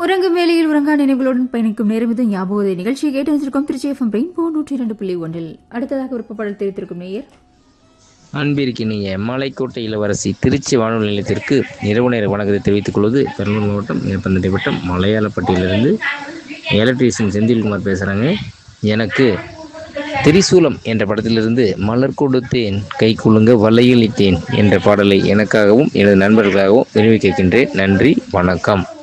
உறங்கும் வேளையில் உறங்கா நினைவுகளுடன் பயணிக்கும் நேரம் இது ஞாபக நிகழ்ச்சியை கேட்டு வந்திருக்கும் திருச்சி எஃப்எம் ரெயின்போ 102.1. அடுத்ததாக விருப்பப்பாடல் தெரிவித்திருக்கும் நேயர் அன்பிற்கினிய மலைக்கோட்டை இளவரசி திருச்சி வானொலி நிலையத்திற்கு இரவு நேர வணக்கத்தை தெரிவித்துக் கொள்வது பெரம்பலூர் மாவட்டம் மேற்பந்தட்டை வட்டம் மலையாளப்பட்டியிலிருந்து எலக்ட்ரீஷியன் செந்தில்குமார் பேசுகிறாங்க. எனக்கு திரிசூலம் என்ற படத்திலிருந்து மலர் கொடுத்தேன் கை குலுங்க வலையளித்தேன் என்ற பாடலை எனக்காகவும் எனது நண்பர்களுக்காகவும் விரும்பி கேட்கின்றேன். நன்றி, வணக்கம்.